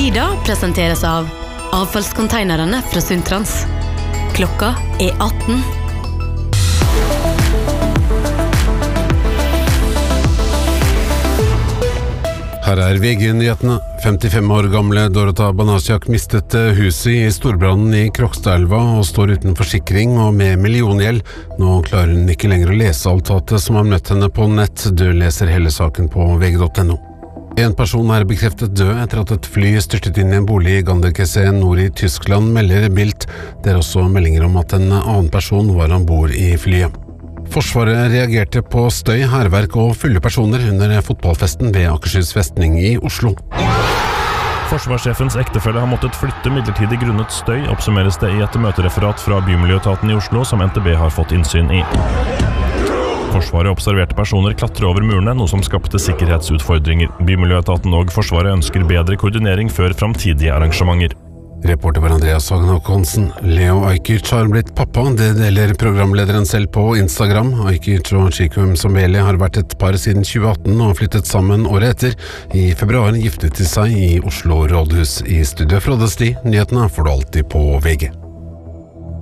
Tida presenteres av avfallskonteinerne fra Sundtrans. Klokka 18. Her VG-nyhetene. 55 år gamle Dorota Banasiak mistet huset i storbrannen i Krokstadelva og står uten forsikring og med milliongjeld. Nå klarer hun ikke lenger å lese altatet som har møtt henne på nett. Du leser hele saken på vg.no. En person bekreftet død etter at et fly styrtet inn i en bolig i Ganderkese nord i Tyskland, melder Bild. Det også meldinger om at en annen person var ombord i flyet. Forsvaret reagerte på støy, hærverk og fulle personer under fotballfesten ved Akershus festning i Oslo. Forsvarssjefens ektefelle har måttet flytte midlertidig grunnet støy, oppsummeres det i et møtereferat fra Bymiljøetaten i Oslo som NTB har fått innsyn i. Forsvaret observerte personer klatre over murene, noe som skapte sikkerhetsutfordringer. Bymiljøetaten og Forsvaret ønsker bedre koordinering før framtidige arrangementer. Reporter var Andreas Hagen Håkonsen. Leo Ajkic har blitt pappa, det deler programlederen selv på Instagram. Ajkic og Chikum Sombele har vært et par siden 2018 og flyttet sammen året etter. I februar giftet de seg i Oslo rådhus. I studio Frode Sti, nyhetene får du alltid på VG.